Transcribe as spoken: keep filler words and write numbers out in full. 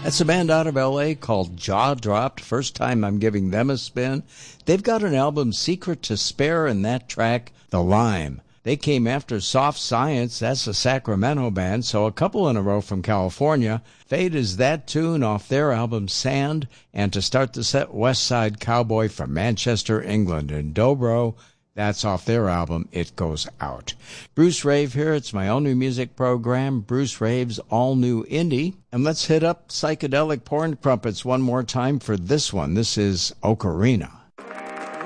That's a band out of L A called Jaw Dropped. First time I'm giving them a spin. They've got an album, Secret to Spare, and that track, The Lime. They came after Soft Science. That's a Sacramento band, so a couple in a row from California. Fade is that tune off their album, Sand. And to start the set, West Side Cowboy from Manchester, England. And Dobro, that's off their album, It Goes Out. Bruce Rave here. It's my all-new music program, Bruce Rave's all-new indie. And let's hit up psychedelic porn crumpets one more time for this one. This is Ocarina.